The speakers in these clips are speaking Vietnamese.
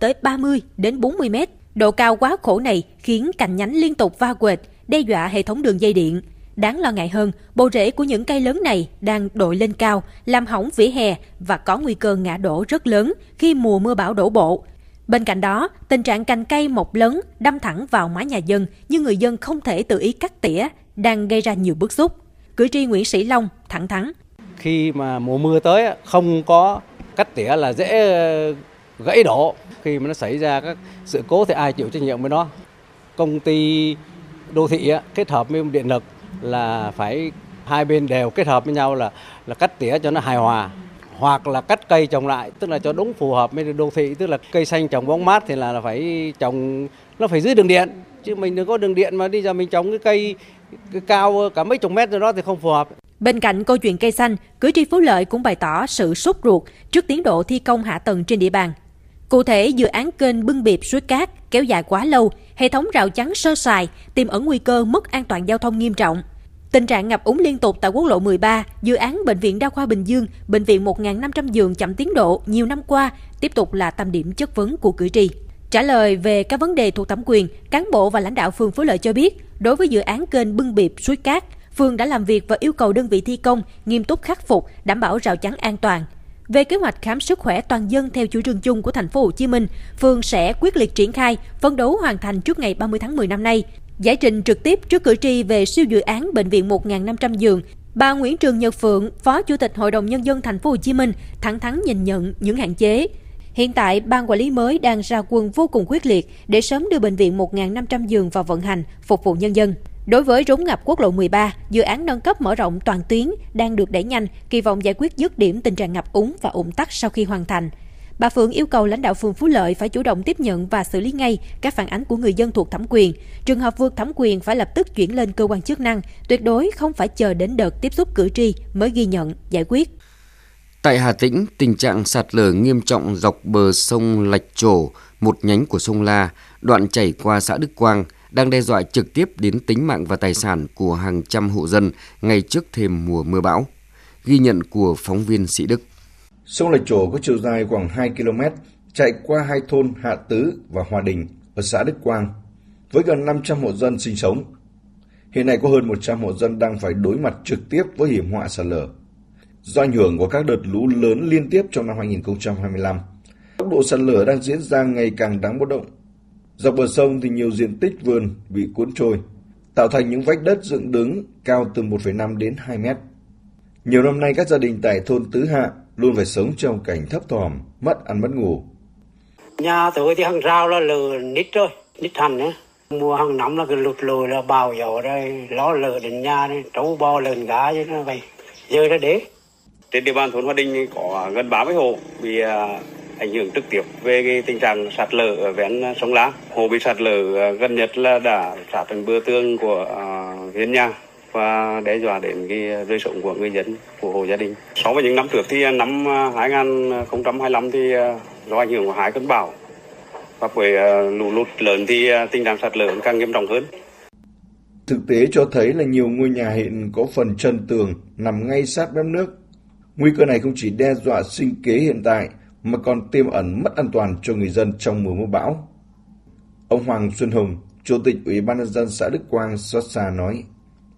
tới 30 đến 40 mét. Độ cao quá khổ này khiến cành nhánh liên tục va quệt, đe dọa hệ thống đường dây điện. Đáng lo ngại hơn, bộ rễ của những cây lớn này đang đội lên cao, làm hỏng vỉa hè và có nguy cơ ngã đổ rất lớn khi mùa mưa bão đổ bộ. Bên cạnh đó, tình trạng cành cây mọc lớn, đâm thẳng vào mái nhà dân nhưng người dân không thể tự ý cắt tỉa đang gây ra nhiều bức xúc. Cử tri Nguyễn Sĩ Long thẳng thắn. Khi mà mùa mưa tới, không có cắt tỉa là dễ gãy đổ. Khi mà nó xảy ra các sự cố thì ai chịu trách nhiệm với nó. Công ty đô thị kết hợp với điện lực là phải hai bên đều kết hợp với nhau là cắt tỉa cho nó hài hòa. Hoặc là cắt cây trồng lại, tức là cho đúng phù hợp với đô thị, tức là cây xanh trồng bóng mát thì là phải trồng, nó phải dưới đường điện. Chứ mình đừng có đường điện mà đi ra mình trồng cái cây cao cả mấy chục mét rồi đó thì không phù hợp. Bên cạnh câu chuyện cây xanh, cử tri Phú Lợi cũng bày tỏ sự sốt ruột trước tiến độ thi công hạ tầng trên địa bàn. Cụ thể, dự án kênh Bưng Bịp Suối Cát kéo dài quá lâu, hệ thống rào chắn sơ sài, tiềm ẩn nguy cơ mất an toàn giao thông nghiêm trọng. Tình trạng ngập úng liên tục tại quốc lộ 13, dự án Bệnh viện Đa khoa Bình Dương, bệnh viện 1.500 giường chậm tiến độ nhiều năm qua, tiếp tục là tâm điểm chất vấn của cử tri. Trả lời về các vấn đề thuộc thẩm quyền, cán bộ và lãnh đạo phường Phú Lợi cho biết, đối với dự án kênh Bưng Bịp Suối Cát, phường đã làm việc và yêu cầu đơn vị thi công nghiêm túc khắc phục, đảm bảo rào chắn an toàn. Về kế hoạch khám sức khỏe toàn dân theo chủ trương chung của thành phố Hồ Chí Minh, phường sẽ quyết liệt triển khai, phấn đấu hoàn thành trước ngày 30 tháng 10 năm nay. Giải trình trực tiếp trước cử tri về siêu dự án bệnh viện 1.500 giường, bà Nguyễn Trường Nhật Phượng, Phó Chủ tịch Hội đồng Nhân dân thành phố Hồ Chí Minh, thẳng thắn nhìn nhận những hạn chế. Hiện tại, ban quản lý mới đang ra quân vô cùng quyết liệt để sớm đưa bệnh viện 1.500 giường vào vận hành, phục vụ nhân dân. Đối với rốn ngập quốc lộ 13, dự án nâng cấp mở rộng toàn tuyến đang được đẩy nhanh, kỳ vọng giải quyết dứt điểm tình trạng ngập úng và ùn tắc sau khi hoàn thành. Bà Phượng yêu cầu lãnh đạo phường Phú Lợi phải chủ động tiếp nhận và xử lý ngay các phản ánh của người dân thuộc thẩm quyền. Trường hợp vượt thẩm quyền phải lập tức chuyển lên cơ quan chức năng, tuyệt đối không phải chờ đến đợt tiếp xúc cử tri mới ghi nhận, giải quyết. Tại Hà Tĩnh, tình trạng sạt lở nghiêm trọng dọc bờ sông Lạch Trổ, một nhánh của sông La, đoạn chảy qua xã Đức Quang, đang đe dọa trực tiếp đến tính mạng và tài sản của hàng trăm hộ dân ngay trước thềm mùa mưa bão. Ghi nhận của phóng viên Sĩ Đức. Sông Lạch Trổ có chiều dài khoảng 2 km, chạy qua hai thôn Hạ Tứ và Hòa Đình ở xã Đức Quang, với gần 500 hộ dân sinh sống. Hiện nay có hơn 100 hộ dân đang phải đối mặt trực tiếp với hiểm họa sạt lở. Do ảnh hưởng của các đợt lũ lớn liên tiếp trong năm 2025, tốc độ sạt lở đang diễn ra ngày càng đáng báo động. Dọc bờ sông thì nhiều diện tích vườn bị cuốn trôi, tạo thành những vách đất dựng đứng cao từ 1,5 đến 2 mét. Nhiều năm nay các gia đình tại thôn Tứ Hạ luôn phải sống trong cảnh thấp thỏm, mất ăn mất ngủ. Nhà tôi thì hàng rào là lở nít rồi, nít hẳn nữa. Mùa hàng năm là cái lụt lùi là bào dầu đây, lo lở đến nhà đây, trâu bò lợn gà như nó vậy. Giờ ra đế. Trên địa bàn thôn Hòa Đình có gần 30 hộ bị ảnh hưởng trực tiếp về cái tình trạng sạt lở ở ven sông La. Hồ bị sạt lở gần nhất là đã sát đến bờ tường của hiên nhà và đe dọa đến cái đời sống của người dân, của hộ gia đình. So với những năm trước thì năm 2025 thì do ảnh hưởng của hai cơn bão và với lũ lụt lớn thì tình trạng sạt lở càng nghiêm trọng hơn. Thực tế cho thấy là nhiều ngôi nhà hiện có phần chân tường nằm ngay sát mép nước. Nguy cơ này không chỉ đe dọa sinh kế hiện tại mà còn tiềm ẩn mất an toàn cho người dân trong mùa mưa bão. Ông Hoàng Xuân Hùng, Chủ tịch Ủy ban nhân dân xã Đức Quang xót xa nói: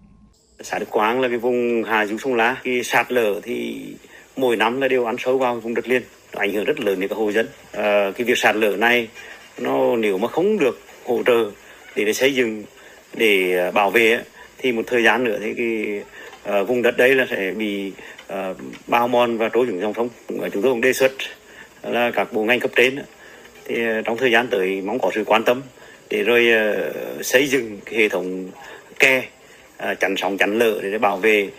Xã Đức Quang là cái vùng hạ du sông La, khi sạt lở thì mỗi năm là đều ăn sâu vào vùng đất liền, ảnh hưởng rất lớn đến các hộ dân. Cái việc sạt lở này nếu mà không được hỗ trợ để xây dựng, để bảo vệ thì một thời gian nữa thì cái vùng đất đấy là sẽ bị bao mòn và trôi xuống dòng sông. Chúng tôi cũng đề xuất là các bộ ngành cấp trên thì trong thời gian tới mong có sự quan tâm để rồi xây dựng hệ thống kè chắn sóng chắn lở để bảo vệ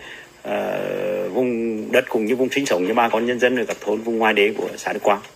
vùng đất cũng như vùng sinh sống cho bà con nhân dân ở các thôn vùng ngoài đê của xã Đức Quang.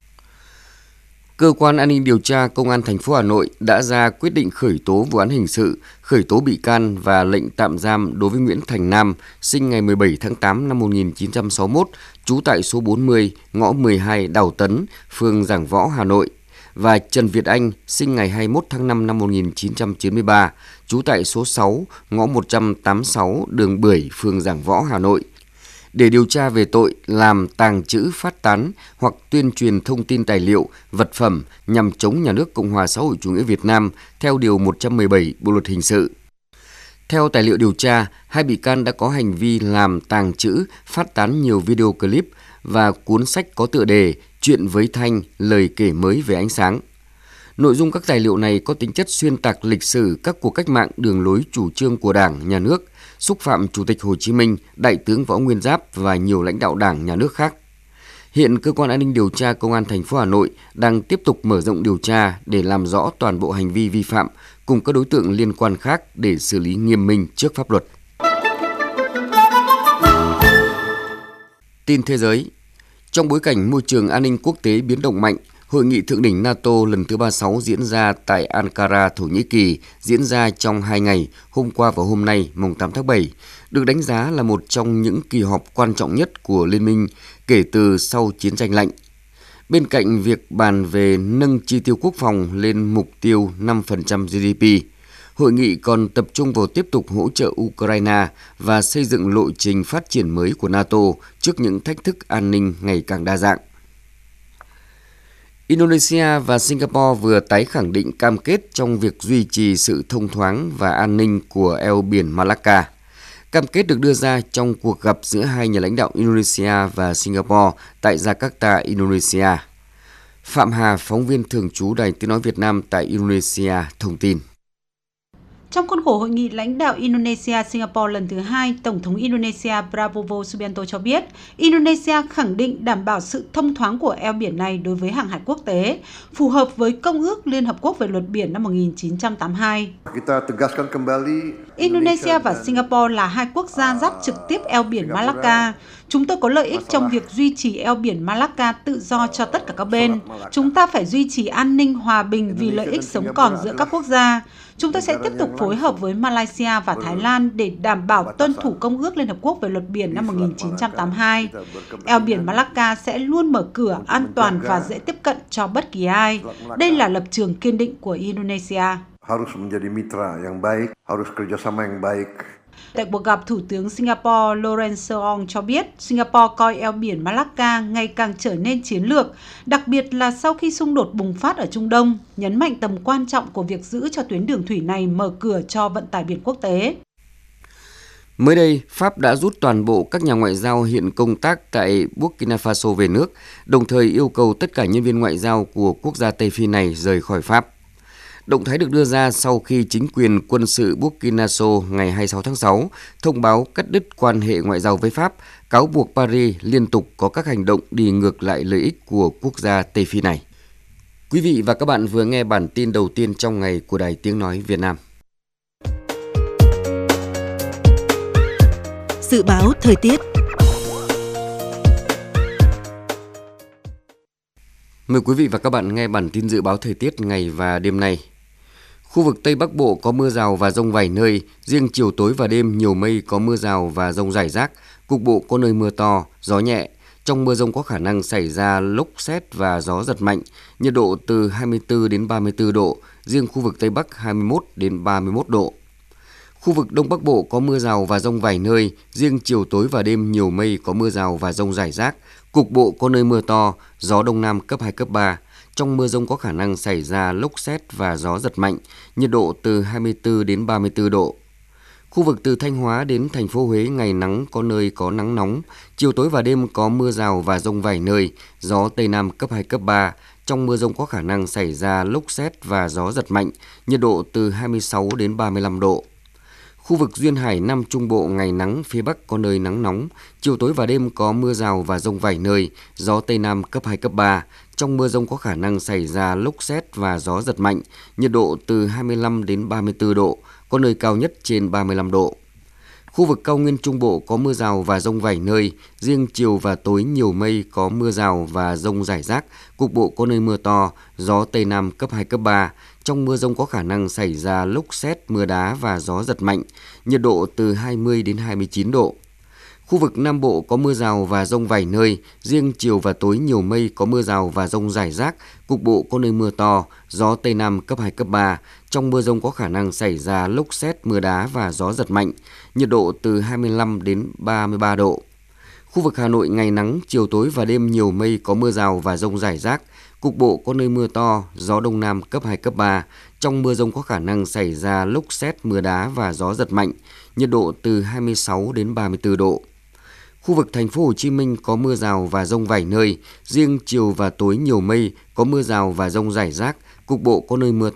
Cơ quan An ninh điều tra Công an thành phố Hà Nội đã ra quyết định khởi tố vụ án hình sự, khởi tố bị can và lệnh tạm giam đối với Nguyễn Thành Nam, sinh ngày 17 tháng 8 năm 1961, trú tại số 40, ngõ 12 Đào Tấn, phường Giảng Võ, Hà Nội, và Trần Việt Anh, sinh ngày 21 tháng 5 năm 1993, trú tại số 6, ngõ 186, đường Bưởi, phường Giảng Võ, Hà Nội, để điều tra về tội làm tàng trữ, phát tán hoặc tuyên truyền thông tin tài liệu, vật phẩm nhằm chống nhà nước Cộng hòa xã hội chủ nghĩa Việt Nam theo Điều 117 Bộ Luật Hình sự. Theo tài liệu điều tra, hai bị can đã có hành vi làm tàng trữ, phát tán nhiều video clip và cuốn sách có tựa đề Chuyện với Thanh, lời kể mới về ánh sáng. Nội dung các tài liệu này có tính chất xuyên tạc lịch sử các cuộc cách mạng, đường lối chủ trương của Đảng, Nhà nước, xúc phạm Chủ tịch Hồ Chí Minh, Đại tướng Võ Nguyên Giáp và nhiều lãnh đạo Đảng, Nhà nước khác. Hiện Cơ quan An ninh điều tra Công an thành phố Hà Nội đang tiếp tục mở rộng điều tra để làm rõ toàn bộ hành vi vi phạm cùng các đối tượng liên quan khác để xử lý nghiêm minh trước pháp luật. Tin thế giới. Trong bối cảnh môi trường an ninh quốc tế biến động mạnh, Hội nghị thượng đỉnh NATO lần thứ 36 diễn ra tại Ankara, Thổ Nhĩ Kỳ, diễn ra trong 2 ngày, hôm qua và hôm nay, mùng 8 tháng 7, được đánh giá là một trong những kỳ họp quan trọng nhất của Liên minh kể từ sau chiến tranh lạnh. Bên cạnh việc bàn về nâng chi tiêu quốc phòng lên mục tiêu 5% GDP, hội nghị còn tập trung vào tiếp tục hỗ trợ Ukraine và xây dựng lộ trình phát triển mới của NATO trước những thách thức an ninh ngày càng đa dạng. Indonesia và Singapore vừa tái khẳng định cam kết trong việc duy trì sự thông thoáng và an ninh của eo biển Malacca. Cam kết được đưa ra trong cuộc gặp giữa hai nhà lãnh đạo Indonesia và Singapore tại Jakarta, Indonesia. Phạm Hà, phóng viên thường trú Đài Tiếng nói Việt Nam tại Indonesia, thông tin. Trong khuôn khổ hội nghị lãnh đạo Indonesia-Singapore lần thứ 2, Tổng thống Indonesia Prabowo Subianto cho biết, Indonesia khẳng định đảm bảo sự thông thoáng của eo biển này đối với hàng hải quốc tế, phù hợp với Công ước Liên Hợp Quốc về luật biển năm 1982. Indonesia và Singapore là hai quốc gia giáp trực tiếp eo biển Malacca. Chúng tôi có lợi ích trong việc duy trì eo biển Malacca tự do cho tất cả các bên. Chúng ta phải duy trì an ninh, hòa bình vì lợi ích sống còn giữa các quốc gia. Chúng tôi sẽ tiếp tục phối hợp với Malaysia và Thái Lan để đảm bảo tuân thủ Công ước Liên Hợp Quốc về luật biển năm 1982. Eo biển Malacca sẽ luôn mở cửa, an toàn và dễ tiếp cận cho bất kỳ ai. Đây là lập trường kiên định của Indonesia. Tại cuộc gặp, Thủ tướng Singapore Lorenzo Ong cho biết Singapore coi eo biển Malacca ngày càng trở nên chiến lược, đặc biệt là sau khi xung đột bùng phát ở Trung Đông, nhấn mạnh tầm quan trọng của việc giữ cho tuyến đường thủy này mở cửa cho vận tải biển quốc tế. Mới đây, Pháp đã rút toàn bộ các nhà ngoại giao hiện công tác tại Burkina Faso về nước, đồng thời yêu cầu tất cả nhân viên ngoại giao của quốc gia Tây Phi này rời khỏi Pháp. Động thái được đưa ra sau khi chính quyền quân sự Burkina Faso ngày 26 tháng 6 thông báo cắt đứt quan hệ ngoại giao với Pháp, cáo buộc Paris liên tục có các hành động đi ngược lại lợi ích của quốc gia Tây Phi này. Quý vị và các bạn vừa nghe bản tin đầu tiên trong ngày của Đài Tiếng nói Việt Nam. Dự báo thời tiết. Mời quý vị và các bạn nghe bản tin dự báo thời tiết ngày và đêm nay. Khu vực Tây Bắc Bộ có mưa rào và dông vài nơi, riêng chiều tối và đêm nhiều mây có mưa rào và dông rải rác, cục bộ có nơi mưa to, gió nhẹ. Trong mưa dông có khả năng xảy ra lốc sét và gió giật mạnh, nhiệt độ từ 24 đến 34 độ, riêng khu vực Tây Bắc 21 đến 31 độ. Khu vực Đông Bắc Bộ có mưa rào và dông vài nơi, riêng chiều tối và đêm nhiều mây có mưa rào và dông rải rác, cục bộ có nơi mưa to, gió Đông Nam cấp 2, cấp 3. Trong mưa dông có khả năng xảy ra lốc sét và gió giật mạnh, nhiệt độ từ 24 đến 34 độ. Khu vực từ Thanh Hóa đến thành phố Huế ngày nắng có nơi có nắng nóng, chiều tối và đêm có mưa rào và dông vài nơi, gió Tây Nam cấp 2, cấp 3. Trong mưa dông có khả năng xảy ra lốc sét và gió giật mạnh, nhiệt độ từ 26 đến 35 độ. Khu vực duyên hải Nam Trung Bộ ngày nắng, phía Bắc có nơi nắng nóng, chiều tối và đêm có mưa rào và dông vài nơi, gió Tây Nam cấp 2, cấp 3. Trong mưa dông có khả năng xảy ra lốc sét và gió giật mạnh, nhiệt độ từ 25 đến 34 độ, có nơi cao nhất trên 35 độ. Khu vực cao nguyên Trung Bộ có mưa rào và dông vài nơi, riêng chiều và tối nhiều mây có mưa rào và dông rải rác, cục bộ có nơi mưa to, gió Tây Nam cấp 2, cấp 3. Trong mưa dông có khả năng xảy ra lốc sét, mưa đá và gió giật mạnh, nhiệt độ từ 20 đến 29 độ. Khu vực Nam Bộ có mưa rào và dông vài nơi, riêng chiều và tối nhiều mây có mưa rào và dông rải rác, cục bộ có nơi mưa to, gió Tây Nam cấp 2, cấp 3. Trong mưa dông có khả năng xảy ra lốc sét, mưa đá và gió giật mạnh, nhiệt độ từ 25 đến 33 độ. Khu vực Hà Nội ngày nắng, chiều tối và đêm nhiều mây, có mưa rào và dông rải rác. Cục bộ có nơi mưa to, gió Đông Nam cấp 2, cấp 3. Trong mưa dông có khả năng xảy ra lốc sét, mưa đá và gió giật mạnh. Nhiệt độ từ 26 đến 34 độ. Khu vực thành phố Hồ Chí Minh có mưa rào và dông vài nơi. Riêng chiều và tối nhiều mây, có mưa rào và dông rải rác. Cục bộ có nơi mưa